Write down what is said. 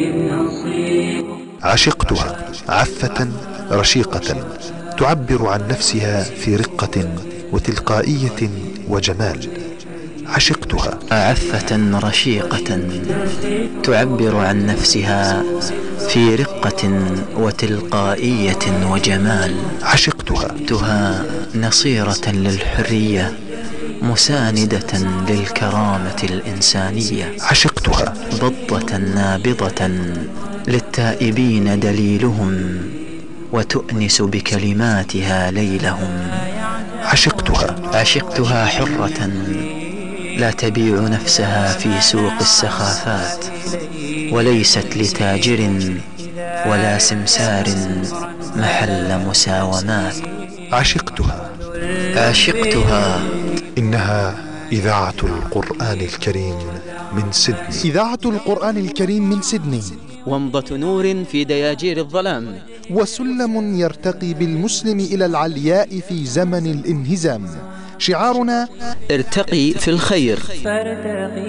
عشقتها عفة رشيقة تعبر عن نفسها في رقة وتلقائية وجمال. عشقتها عفة رشيقة تعبر عن نفسها في رقة وتلقائية وجمال. عشقتها نصيرة للحرية، مساندة للكرامة الإنسانية. عشقتها بضة نابضة للتائبين دليلهم، وتؤنس بكلماتها ليلهم. عشقتها حرة لا تبيع نفسها في سوق السخافات، وليست لتاجر ولا سمسار محل مساومات. عشقتها إنها إذاعة القرآن الكريم من سيدني. إذاعة القرآن الكريم من سيدني، ومضة نور في دياجير الظلام، وسلم يرتقي بالمسلم إلى العلياء في زمن الانهزام. شعارنا: ارتقي في الخير.